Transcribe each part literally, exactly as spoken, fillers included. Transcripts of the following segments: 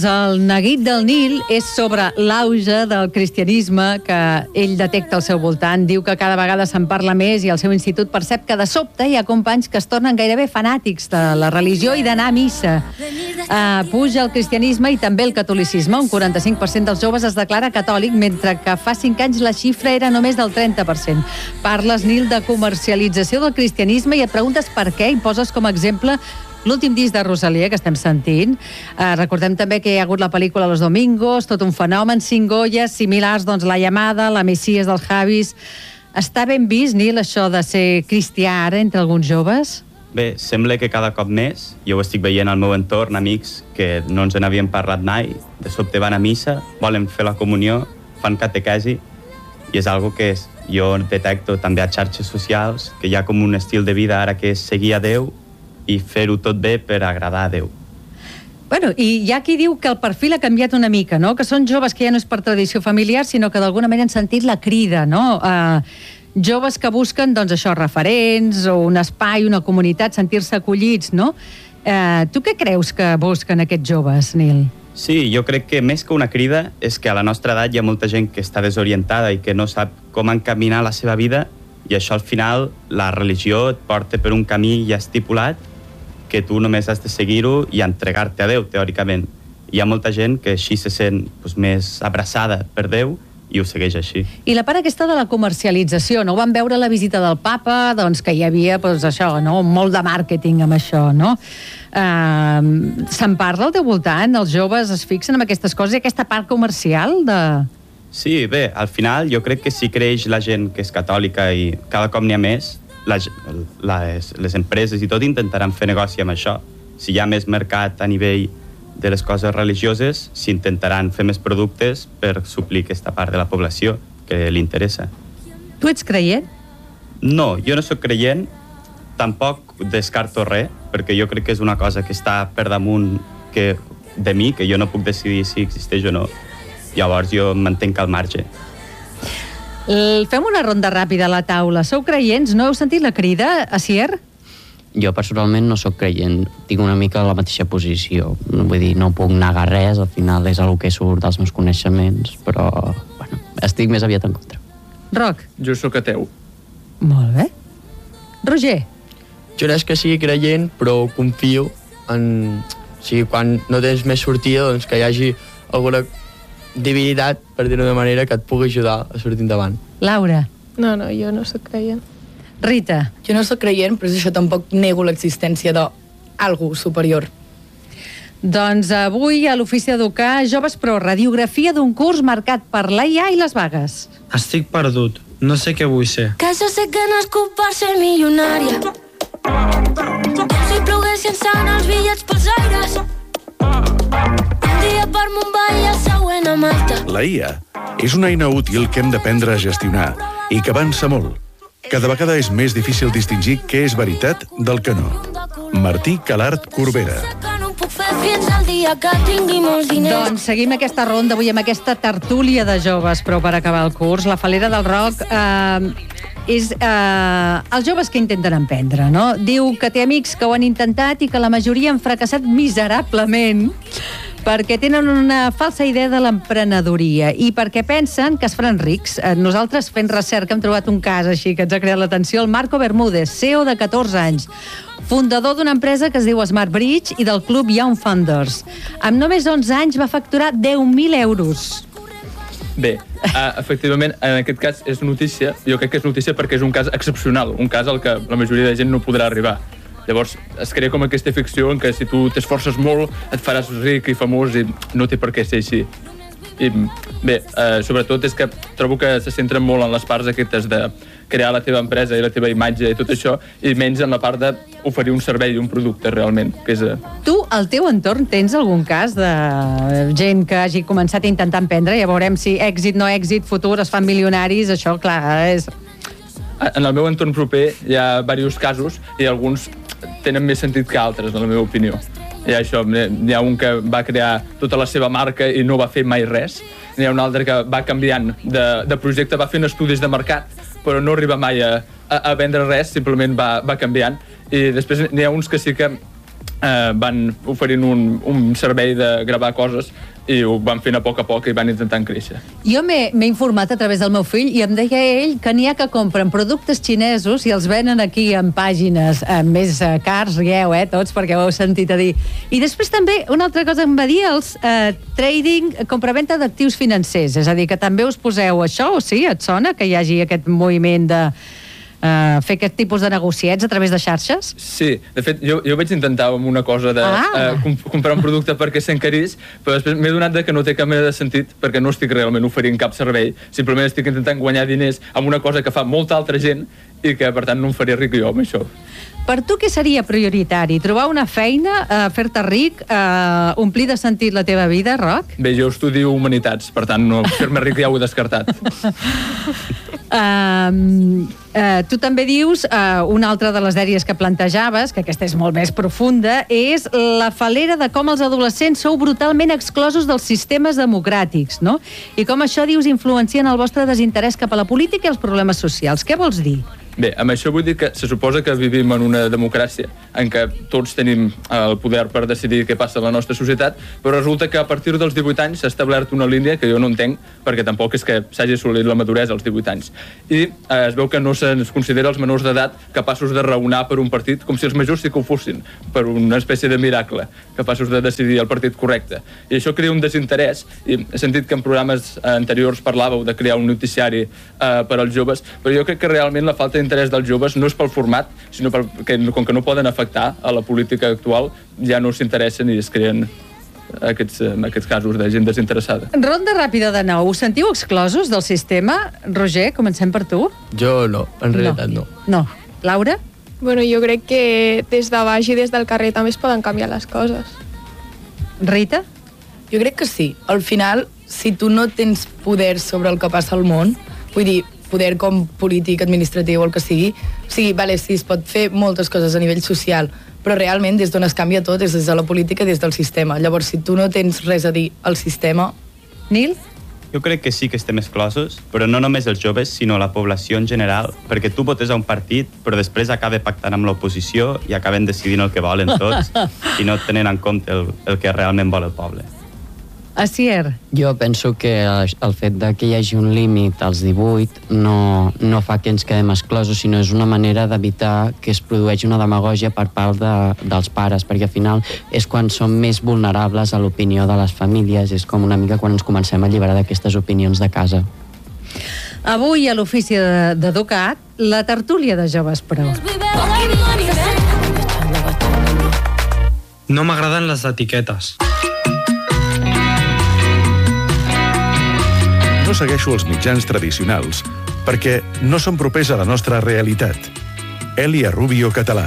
El neguit del Nil és sobre l'auge del cristianisme que ell detecta al seu voltant. Diu que cada vegada se'n parla més i al seu institut percep que de sobte hi ha companys que es tornen gairebé fanàtics de la religió i d'anar a missa. Uh, puja el cristianisme i també el catolicisme. Un quaranta-cinc per cent dels joves es declara catòlic, mentre que fa cinc anys la xifra era només del trenta per cent. Parles, Nil, de comercialització del cristianisme i et preguntes per què i poses com a exemple l'últim disc de Rosalia que estem sentint. Eh, recordem també que hi ha hagut la pel·lícula Los Domingos, tot un fenomen, cinc Goyes, similars, doncs La Llamada, La Messies dels Javis. Està ben vist, Nil, això de ser cristià ara entre alguns joves? Bé, sembla que cada cop més, jo ho estic veient al meu entorn, amics que no ens n'havien parlat mai, de sobte van a missa, volen fer la comunió, fan catequesi, i és algo que jo detecto també a xarxes socials, que hi ha com un estil de vida ara que és seguir a Déu i fer-ho tot bé per agradar a Déu. Bueno, i hi ha qui diu que el perfil ha canviat una mica, no? Que són joves que ja no és per tradició familiar, sinó que d'alguna manera han sentit la crida, no? Uh, joves que busquen, doncs, això, referents, o un espai, una comunitat, sentir-se acollits, no? Uh, tu què creus que busquen aquests joves, Nil? Sí, jo crec que més que una crida és que a la nostra edat hi ha molta gent que està desorientada i que no sap com encaminar la seva vida, i això al final la religió et porta per un camí ja estipulat que tu només has de seguir-ho i entregar-te a Déu, teòricament. Hi ha molta gent que així se sent doncs, més abraçada per Déu i ho segueix així. I la part aquesta de la comercialització, no? Vam veure la visita del papa, doncs que hi havia doncs, això, no? Molt de màrqueting amb això, no? Uh, se'n parla al teu voltant? Els joves es fixen en aquestes coses i aquesta part comercial de... Sí, bé, al final jo crec que si creix la gent que és catòlica i cada cop n'hi ha més, la, les, les empreses i tot intentaran fer negoci amb això. Si hi ha més mercat a nivell de les coses religioses, s'intentaran fer més productes per suplir aquesta part de la població que li interessa. Tu ets creient? No, jo no sóc creient, tampoc descarto res, perquè jo crec que és una cosa que està per damunt que, de mi, que jo no puc decidir si existeix o no. Llavors jo em mantenc al marge. Fem una ronda ràpida a la taula. Sou creients? No heu sentit la crida, Asier? Jo personalment no sóc creient, tinc una mica la mateixa posició. Vull dir, no puc negar res, al final és el que surt dels meus coneixements, però bueno, estic més aviat en contra. Roc? Jo sóc ateu. Molt bé. Roger? Jo no és que sigui creient, però confio en... O sigui, quan no tens més sortida, doncs que hi hagi alguna divinitat, per dir-ho d'una manera, que et pugui ajudar a sortir endavant. Laura? No, no, jo no sóc creient. Rita? Jo no sóc creient, però això tampoc nego l'existència d'algú superior. Doncs avui a l'Ofici d'Educar, Joves Pro, radiografia d'un curs marcat per l'A I A i les vagues. Estic perdut, no sé què vull ser. Que jo sé que no és culp per ser milionària. Si plogués llançant els bitllets pels aires. Un dia per Mumbai i el següent a Malta. La I A és una eina útil que hem d'aprendre a gestionar i que avança molt. Cada vegada és més difícil distingir què és veritat del que no. Martí Calart Corbera. Doncs seguim aquesta ronda avui amb aquesta tertúlia de joves, però per acabar el curs, la Falera del Roc eh, és eh, els joves que intenten emprendre, no? Diu que té amics que ho han intentat i que la majoria han fracassat miserablement perquè tenen una falsa idea de l'emprenedoria i perquè pensen que es faran rics. Nosaltres, fent recerca, hem trobat un cas així que ens ha creat l'atenció, el Marco Bermúdez, C E O de catorze anys, fundador d'una empresa que es diu Smart Bridge i del club Young Founders. Amb només onze anys va facturar deu mil euros. Bé, uh, efectivament, en aquest cas és notícia, jo crec que és notícia perquè és un cas excepcional, un cas al que la majoria de gent no podrà arribar. Llavors es crea com aquesta ficció en què si tu t'esforces molt et faràs ric i famós i no té per què ser així. I bé, eh, sobretot és que trobo que se centren molt en les parts aquestes de crear la teva empresa i la teva imatge i tot això, i menys en la part d'oferir un servei i un producte realment. Que és, eh... Tu, al teu entorn, tens algun cas de gent que hagi començat a intentar emprendre? Ja veurem si èxit, no èxit, futur, es fan milionaris, això, clar, és... En el meu entorn proper hi ha diversos casos i alguns tenen més sentit que altres, en la meva opinió. Hi ha això, n'hi ha un que va crear tota la seva marca i no va fer mai res. N'hi ha un altre que va canviant de, de projecte, va fent estudis de mercat, però no arriba mai a, a, a vendre res, simplement va, va canviant. I després n'hi ha uns que sí que eh, van oferint un, un servei de gravar coses i ho van fent a poc a poc i van intentant créixer. Jo m'he informat a través del meu fill i em deia ell que n'hi ha que compren productes xinesos i els venen aquí en pàgines eh, més eh, cars, rieu, eh, tots, perquè ho heu sentit a dir. I després també, una altra cosa em va dir, els eh, trading, compraventa d'actius financers, és a dir, que també us poseu això, o sí, et sona que hi hagi aquest moviment de Uh, fer aquest tipus de negociets a través de xarxes? Sí, de fet, jo, jo vaig intentar amb una cosa de ah. uh, comp comprar un producte perquè s'encarís, però després m'he donat de que no té cap mena de sentit perquè no estic realment oferint cap servei, simplement estic intentant guanyar diners amb una cosa que fa molta altra gent i que, per tant, no em faria ric jo amb això. Per tu què seria prioritari? Trobar una feina, uh, fer-te ric, uh, omplir de sentit la teva vida, Roc? Bé, jo estudio humanitats, per tant, no fer-me ric ja ho he descartat. Uh, uh, tu també dius, uh, una altra de les dèries que plantejaves, que aquesta és molt més profunda, és la falera de com els adolescents sou brutalment exclosos dels sistemes democràtics, no? I com això, dius, influencien el vostre desinterès cap a la política i els problemes socials. Què vols dir? Bé, amb això vull dir que se suposa que vivim en una democràcia en què tots tenim el poder per decidir què passa a la nostra societat, però resulta que a partir dels divuit anys s'ha establert una línia que jo no entenc, perquè tampoc és que s'hagi assolit la maduresa als divuit anys. I eh, es veu que no se'ns considera els menors d'edat capaços de raonar per un partit com si els majors sí que ho fossin, per una espècie de miracle, capaços de decidir el partit correcte. I això crea un desinterès, i he sentit que en programes anteriors parlàveu de crear un noticiari eh, per als joves, però jo crec que realment la falta d'interès dels joves no és pel format, sinó perquè com que no poden afectar a la política actual, ja no s'interessen i es creen aquests, aquests casos de gent desinteressada. Ronda ràpida de nou. Us sentiu exclosos del sistema? Roger, comencem per tu. Jo no, en realitat no. No. no. Laura? Bueno, jo crec que des de baix i des del carrer també es poden canviar les coses. Rita? Jo crec que sí. Al final, si tu no tens poder sobre el que passa al món, vull dir, poder com polític, administratiu o el que sigui, o sigui, vale, sí, es pot fer moltes coses a nivell social, però realment des d'on es canvia tot és des de la política i des del sistema. Llavors, si tu no tens res a dir al sistema... Nil? Jo crec que sí que estem exclosos, però no només els joves, sinó la població en general, perquè tu votes a un partit, però després acaba pactant amb l'oposició i acaben decidint el que volen tots i no tenen en compte el, el que realment vol el poble. Asier? Jo penso que el fet de que hi hagi un límit als divuit no, no fa que ens quedem exclosos, sinó és una manera d'evitar que es produeixi una demagògia per part de, dels pares, perquè al final és quan som més vulnerables a l'opinió de les famílies, és com una mica quan ens comencem a alliberar d'aquestes opinions de casa. Avui a l'ofici d'Educat, la tertúlia de Joves Pro. No m'agraden les etiquetes. No segueixo els mitjans tradicionals perquè no són propers a la nostra realitat. Elia Rubio Català.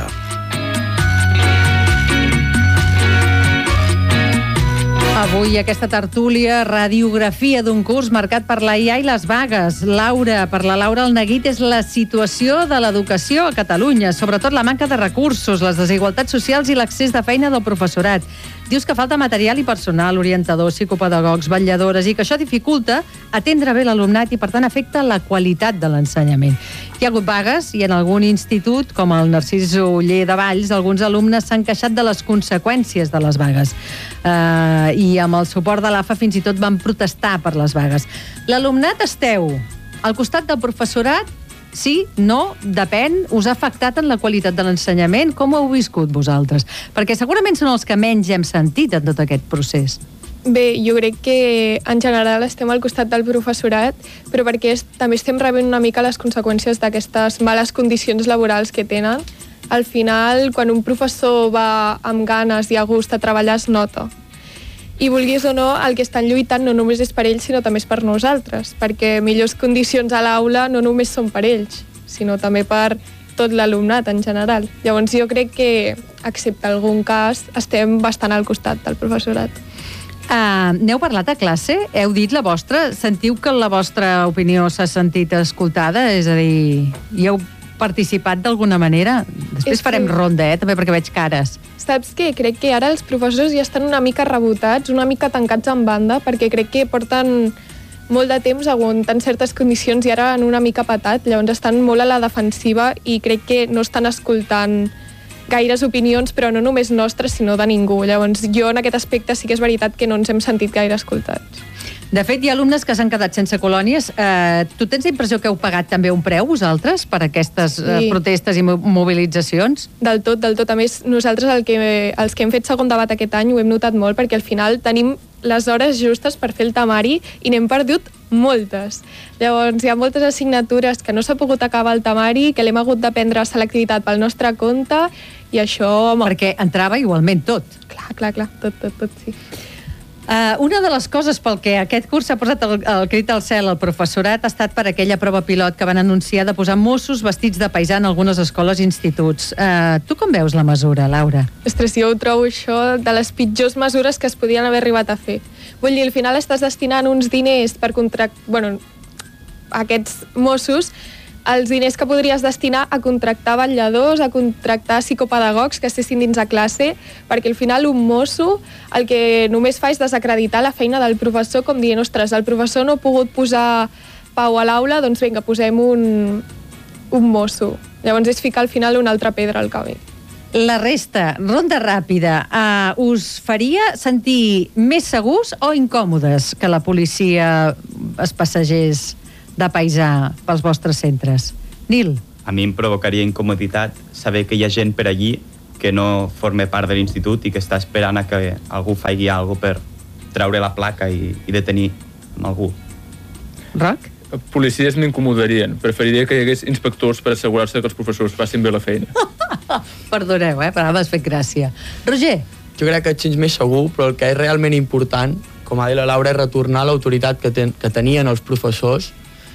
Avui aquesta tertúlia, radiografia d'un curs marcat per la I A i les vagues. Laura, per la Laura el neguit és la situació de l'educació a Catalunya, sobretot la manca de recursos, les desigualtats socials i l'accés de feina del professorat. Dius que falta material i personal, orientadors, psicopedagogs, vetlladores, i que això dificulta atendre bé l'alumnat i, per tant, afecta la qualitat de l'ensenyament. Hi ha hagut vagues i en algun institut, com el Narcís Oller de Valls, alguns alumnes s'han queixat de les conseqüències de les vagues. Uh, I amb el suport de l'A F A fins i tot van protestar per les vagues. L'alumnat esteu al costat del professorat? Sí, no, depèn, us ha afectat en la qualitat de l'ensenyament? Com ho heu viscut vosaltres? Perquè segurament són els que menys hem sentit en tot aquest procés. Bé, jo crec que en general estem al costat del professorat, però perquè és, també estem rebent una mica les conseqüències d'aquestes males condicions laborals que tenen. Al final, quan un professor va amb ganes i a gust a treballar, es nota. I vulguis o no, el que estan lluitant no només és per ells, sinó també és per nosaltres, perquè millors condicions a l'aula no només són per ells, sinó també per tot l'alumnat en general. Llavors jo crec que, excepte algun cas, estem bastant al costat del professorat. Uh, n'heu parlat a classe? Heu dit la vostra? Sentiu que la vostra opinió s'ha sentit escoltada? És a dir, hi heu participat d'alguna manera? Després farem ronda, eh, també, perquè veig cares. Saps què? Crec que ara els professors ja estan una mica rebotats, una mica tancats en banda, perquè crec que porten molt de temps aguantant certes condicions i ara han una mica patat, llavors estan molt a la defensiva i crec que no estan escoltant gaires opinions, però no només nostres, sinó de ningú. Llavors, jo en aquest aspecte sí que és veritat que no ens hem sentit gaire escoltats. De fet, hi ha alumnes que s'han quedat sense colònies. Eh, tu tens la impressió que heu pagat també un preu, vosaltres, per aquestes eh, Sí. protestes i mo- mobilitzacions? Del tot, del tot. A més, nosaltres el que, els que hem fet segon debat aquest any ho hem notat molt, perquè al final tenim les hores justes per fer el temari i n'hem perdut moltes. Llavors, hi ha moltes assignatures que no s'ha pogut acabar el temari, que l'hem hagut de prendre selectivitat pel nostre compte, i això... Home, Perquè entrava igualment tot. clar, clar, clar, tot, tot, tot, sí. Uh, una de les coses pel que aquest curs s'ha posat el, el crit al cel al professorat ha estat per aquella prova pilot que van anunciar de posar Mossos vestits de paisà en algunes escoles i instituts. Uh, tu com veus la mesura, Laura? Ostres, jo ho trobo això de les pitjors mesures que es podien haver arribat a fer. Vull dir, al final estàs destinant uns diners per contractar... Bueno, aquests Mossos, els diners que podries destinar a contractar vetlladors, a contractar psicopedagogs que estessin dins a classe, perquè al final un mosso el que només fa és desacreditar la feina del professor, com dient, ostres, el professor no ha pogut posar pau a l'aula, doncs vinga, posem un, un mosso. Llavors és ficar al final una altra pedra al camí. La resta, ronda ràpida, uh, us faria sentir més segurs o incòmodes que la policia es passegés de paisà pels vostres centres? Nil? A mi em provocaria incomoditat saber que hi ha gent per allí que no forma part de l'institut i que està esperant a que algú faci alguna cosa per treure la placa i, i detenir amb algú. Roc? Policies m'incomodarien. Preferiria que hi hagués inspectors per assegurar-se que els professors facin bé la feina. Perdoneu, eh, però m'has fet gràcia. Roger? Jo crec que et sents més segur, però el que és realment important, com ha dit la Laura, és retornar l'autoritat que, ten, que tenien els professors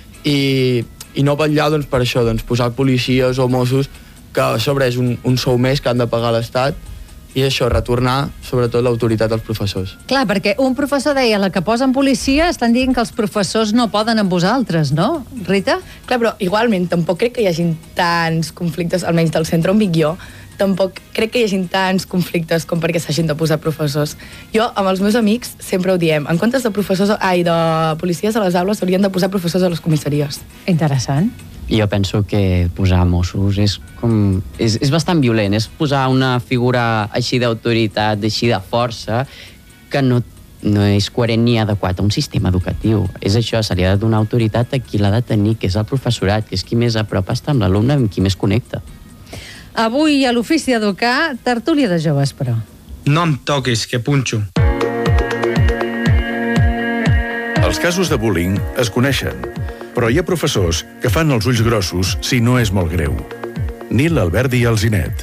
i, i no vetllar doncs, per això, doncs, posar policies o Mossos que a sobre és un, un sou més que han de pagar l'Estat, i això, retornar sobretot l'autoritat dels professors. Clar, perquè un professor deia la que posen policia, estan dient que els professors no poden amb vosaltres, no? Rita? Clar, però igualment tampoc crec que hi hagin tants conflictes, almenys del centre on vic jo, tampoc crec que hi hagin tants conflictes com perquè s'hagin de posar professors. Jo, amb els meus amics, sempre ho diem. En comptes de professors, ai, de policies a les aules, haurien de posar professors a les comissaries. Interessant. Jo penso que posar Mossos és com... És, és bastant violent, és posar una figura així d'autoritat, així de força, que no, no és coherent ni adequat a un sistema educatiu. És això, se li ha de donar autoritat a qui l'ha de tenir, que és el professorat, que és qui més a prop està amb l'alumne, amb qui més connecta. Avui a l'ofici d'educar, tertúlia de joves, però. No em toquis, que punxo. Els casos de bullying es coneixen, però hi ha professors que fan els ulls grossos si no és molt greu. Nil, Alberdi i Alzinet.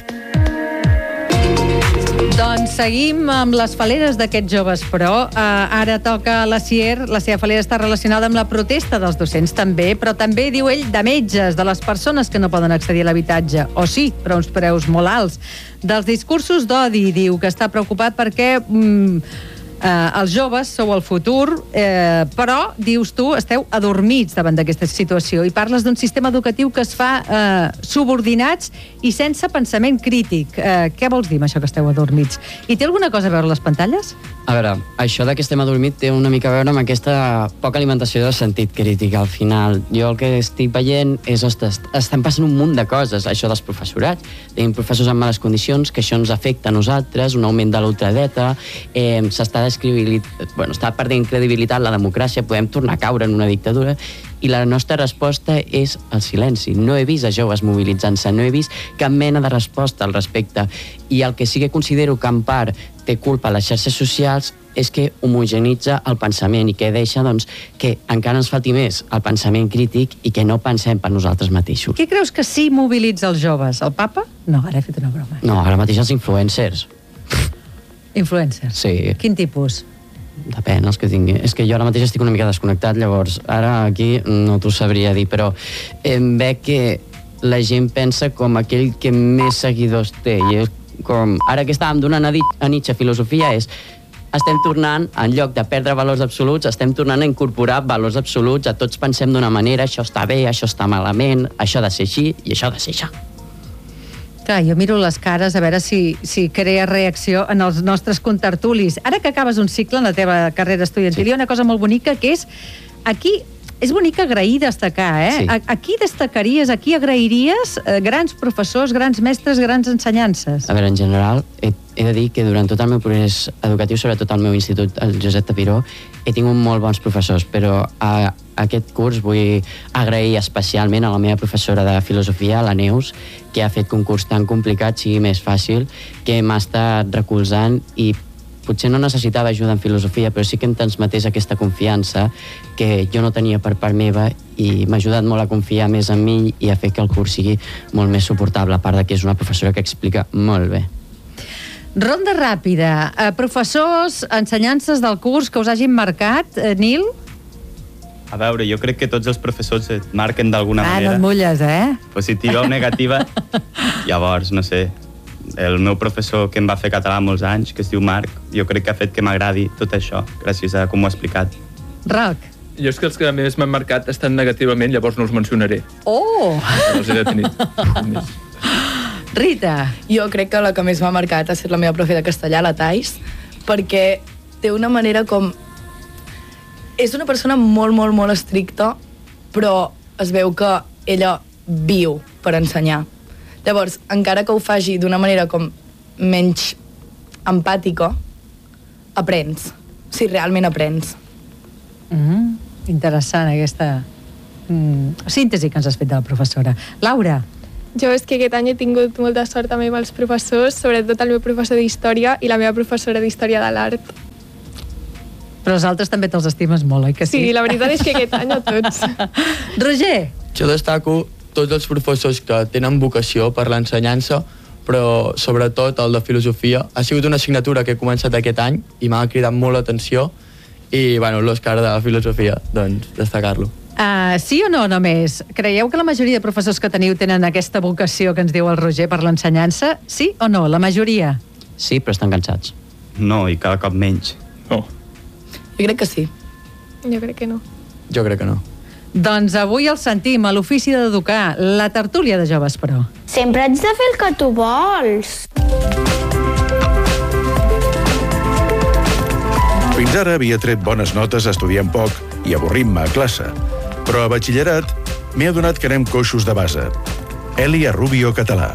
Doncs seguim amb les faleres d'aquests joves, però eh, ara toca la Sier. La seva falera està relacionada amb la protesta dels docents també, però també, diu ell, de metges, de les persones que no poden accedir a l'habitatge, o sí, però uns preus molt alts. Dels discursos d'odi, diu, que està preocupat perquè mm, eh, els joves sou el futur, eh, però, dius tu, esteu adormits davant d'aquesta situació i parles d'un sistema educatiu que es fa eh, subordinats i sense pensament crític. Eh, què vols dir amb això que esteu adormits? I té alguna cosa a veure les pantalles? A veure, això de que estem adormit té una mica a veure amb aquesta poca alimentació del sentit crític. Al final, jo el que estic veient és, ostres, estan passant un munt de coses, això dels professorats. Tenim professors en males condicions, que això ens afecta a nosaltres, un augment de l'ultradreta, eh, s'està bueno, està perdent credibilitat la democràcia, podem tornar a caure en una dictadura, i la nostra resposta és el silenci. No he vist a joves mobilitzant-se, no he vist cap mena de resposta al respecte. I el que sí que considero que en part té culpa a les xarxes socials és que homogenitza el pensament i que deixa doncs, que encara ens falti més el pensament crític i que no pensem per nosaltres mateixos. Què creus que sí mobilitza els joves? El papa? No, ara he fet una broma. No, ara mateix els influencers. Influencers? Sí. Quin tipus? Depèn, els que tingui. És que jo ara mateix estic una mica desconnectat, llavors ara aquí no t'ho sabria dir, però em veig que la gent pensa com aquell que més seguidors té, i és com... Ara que estàvem donant a, a Nietzsche filosofia és estem tornant, en lloc de perdre valors absoluts, estem tornant a incorporar valors absoluts, a tots pensem d'una manera, això està bé, això està malament, això ha de ser així i això ha de ser això. Clar, jo miro les cares a veure si, si crea reacció en els nostres contertulis. Ara que acabes un cicle en la teva carrera estudiantil, sí. Hi ha una cosa molt bonica que és aquí és bonic agrair, destacar, eh? Sí. A, a qui destacaries, a qui agrairies eh, grans professors, grans mestres, grans ensenyances? A veure, en general, he, he de dir que durant tot el meu procés educatiu, sobretot al meu institut, el Josep Tapiró, he tingut molt bons professors, però a, a aquest curs vull agrair especialment a la meva professora de filosofia, la Neus, que ha fet que un curs tan complicat sigui més fàcil, que m'ha estat recolzant i potser no necessitava ajuda en filosofia, però sí que em transmetés aquesta confiança que jo no tenia per part meva i m'ha ajudat molt a confiar més en mi i a fer que el curs sigui molt més suportable, a part de que és una professora que explica molt bé. Ronda ràpida. Eh, professors, ensenyances del curs que us hagin marcat, eh, Nil? A veure, jo crec que tots els professors et marquen d'alguna Ah, manera. no et mulles, eh? Positiva o negativa. Llavors, no sé, el meu professor que em va fer català molts anys, que es diu Marc, jo crec que ha fet que m'agradi tot això, gràcies a com ho ha explicat. Roc. Jo és que els que més m'han marcat estan negativament, llavors no els mencionaré. Oh! Els he de tenir. Rita. Jo crec que la que més m'ha marcat ha estat la meva profe de castellà, la Thais, perquè té una manera com... És una persona molt, molt, molt estricta, però es veu que ella viu per ensenyar. Llavors, encara que ho faci d'una manera com menys empàtica, aprens. O sigui, realment aprens. Mm, interessant, aquesta mm, síntesi que ens has fet de la professora. Laura. Jo és que aquest any he tingut molta sort també amb els professors, sobretot el meu professor d'història i la meva professora d'història de l'art. Però els altres també te'ls estimes molt, oi que sí? Sí, la veritat és que aquest any a tots. Roger. Jo destaco tots els professors que tenen vocació per l'ensenyança, però sobretot el de filosofia. Ha sigut una assignatura que he començat aquest any i m'ha cridat molt l'atenció i, bueno, l'Òscar de filosofia, doncs, destacar-lo. Uh, sí o no, només? Creieu que la majoria de professors que teniu tenen aquesta vocació que ens diu el Roger per l'ensenyança? Sí o no? La majoria? Sí, però estan cansats. No, i cada cop menys. No. Jo crec que sí. Jo crec que no. Jo crec que no. Doncs avui el sentim a l'ofici d'educar, la tertúlia de joves, però. Sempre haig de fer el que tu vols. Fins ara havia tret bones notes estudiant poc i avorrint-me a classe, però a batxillerat m'he adonat que anem coixos de base. Elia Rubio Català.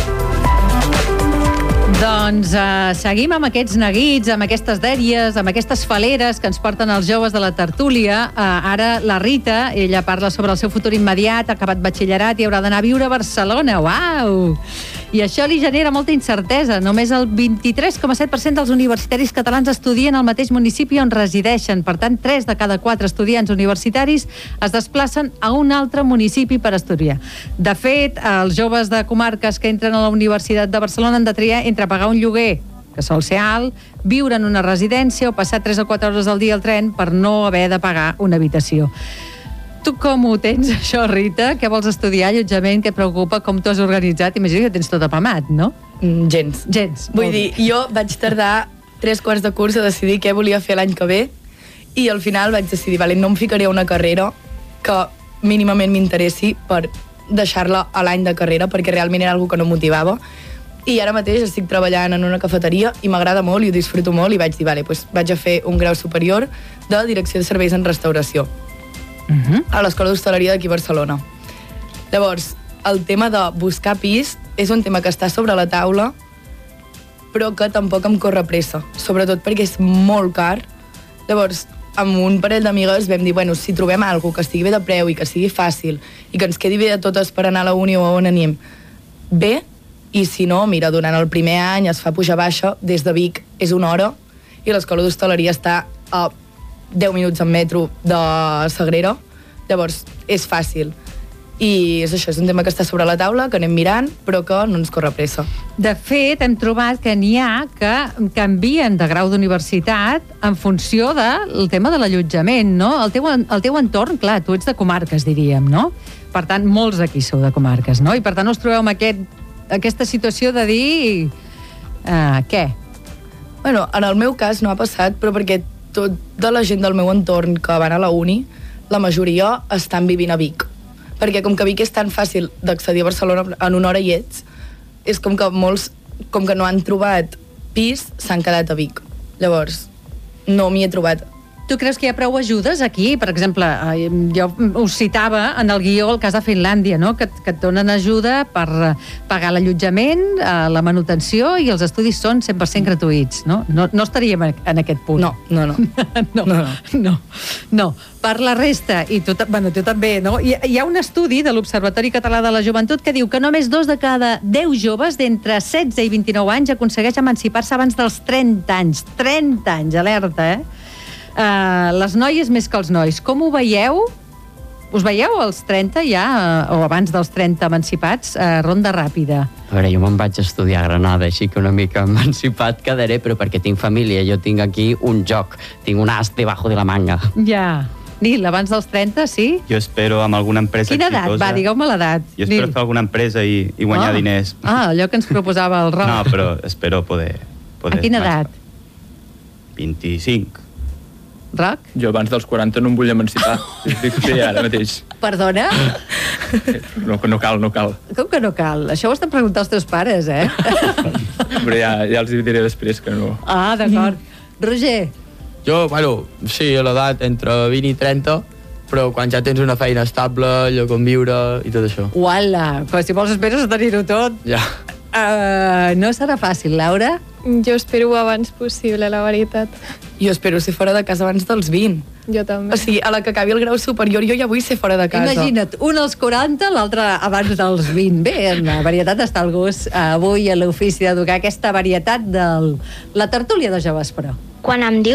Doncs uh, seguim amb aquests neguits, amb aquestes dèries, amb aquestes faleres que ens porten els joves de la tertúlia. Uh, ara la Rita, ella parla sobre el seu futur immediat, ha acabat batxillerat i haurà d'anar a viure a Barcelona. Uau! I això li genera molta incertesa. Només el vint-i-tres coma set per cent dels universitaris catalans estudien al mateix municipi on resideixen. Per tant, tres de cada quatre estudiants universitaris es desplacen a un altre municipi per estudiar. De fet, els joves de comarques que entren a la Universitat de Barcelona han de triar entre pagar un lloguer, que sol ser alt, viure en una residència o passar tres o quatre hores al dia al tren per no haver de pagar una habitació. Tu com ho tens, això, Rita? Què vols estudiar, allotjament? Què et preocupa? Com t'ho has organitzat? Imagino que tens tot apamat, no? Mm, gens. Gens. Vull dir, jo vaig tardar tres quarts de curs a decidir què volia fer l'any que ve i al final vaig decidir, vale, no em ficaré a una carrera que mínimament m'interessi per deixar-la a l'any de carrera perquè realment era una cosa que no em motivava. I ara mateix estic treballant en una cafeteria i m'agrada molt i ho disfruto molt i vaig dir, vale, pues vaig a fer un grau superior de direcció de serveis en restauració. Uh-huh. A l'Escola d'Hostaleria d'aquí a Barcelona. Llavors, el tema de buscar pis és un tema que està sobre la taula, però que tampoc em corre pressa, sobretot perquè és molt car. Llavors, amb un parell d'amigues vam dir, bueno, si trobem alguna cosa que estigui bé de preu i que sigui fàcil i que ens quedi bé a totes per anar a la uni o on anem, bé, i si no, mira, durant el primer any es fa puja-baixa, des de Vic és una hora i l'Escola d'Hostaleria està a deu minuts en metro de Sagrera, llavors és fàcil. I és això, és un tema que està sobre la taula, que anem mirant, però que no ens corre pressa. De fet, hem trobat que n'hi ha que canvien de grau d'universitat en funció del tema de l'allotjament, no? El teu, el teu entorn, clar, tu ets de comarques, diríem, no? Per tant, molts aquí sou de comarques, no? I per tant us trobeu amb aquest, aquesta situació de dir... Uh, què? Bueno, en el meu cas no ha passat, però perquè tota la gent del meu entorn que van a la uni, la majoria estan vivint a Vic. Perquè com que Vic és tan fàcil d'accedir a Barcelona en una hora i ets, és com que molts, com que no han trobat pis, s'han quedat a Vic. Llavors, no m'hi he trobat Tu creus que hi ha prou ajudes aquí? Per exemple, eh, jo us citava en el guió el cas de Finlàndia, no? que, que et donen ajuda per pagar l'allotjament, eh, la manutenció i els estudis són cent per cent gratuïts, no? No, no estaríem en aquest punt. No, no, no. no, no, no, no. Per la resta, i tu, bueno, tu també, no? Hi, hi ha un estudi de l'Observatori Català de la Joventut que diu que només dos de cada deu joves d'entre setze i vint-i-nou anys aconsegueix emancipar-se abans dels trenta anys. trenta anys, alerta, eh? Uh, les noies més que els nois. Com ho veieu? Us veieu als trenta ja, o abans dels trenta emancipats? Uh, ronda ràpida. A veure, jo me'n vaig estudiar a Granada, així que una mica emancipat quedaré, però perquè tinc família. Jo tinc aquí un joc, tinc un as debajo de la manga. Ja. Nil, abans dels trenta, sí? Jo espero amb alguna empresa Quina edat? exitosa. Va, digueu-me l'edat. Jo espero fer alguna empresa i, i guanyar oh. diners. Ah, allò que ens proposava el Roc. No, però espero poder... poder a quina edat? vint-i-cinc. Roc? Jo abans dels quaranta no em vull emancipar. Dic que ara mateix. Perdona? No, no cal, no cal. Com que no cal? Això ho estan preguntant els teus pares, eh? Però ja, ja els diré després que no. Ah, d'acord. Roger? Jo, bueno, sí, a l'edat entre vint i trenta, però quan ja tens una feina estable, lloc on viure i tot això. Uala, però si vols esperes a tenir-ho tot. Ja. Uh, no serà fàcil, Laura? Jo espero ho abans possible, la veritat. Jo espero ser fora de casa abans dels vint. Jo també. O sigui, a la que acabi el grau superior jo ja vull ser fora de casa. Imagina't, un als quaranta, l'altre abans dels vint. Bé, en la varietat està el gust avui a l'ofici d'educar aquesta varietat de la tertúlia de joves, però. Quan em diu